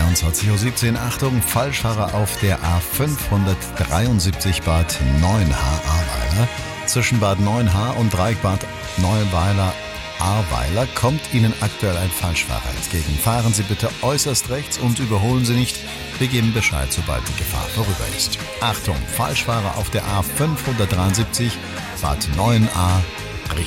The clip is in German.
22:17 Uhr. Achtung, Falschfahrer auf der A573 Bad Neuenahr-Ahrweiler. Zwischen Bad Neuenahr und Dreieckbad Neuweiler-Ahrweiler kommt Ihnen aktuell ein Falschfahrer entgegen. Fahren Sie bitte äußerst rechts und überholen Sie nicht. Wir geben Bescheid, sobald die Gefahr vorüber ist. Achtung, Falschfahrer auf der A573 Bad Neuenahr-Ahrweiler.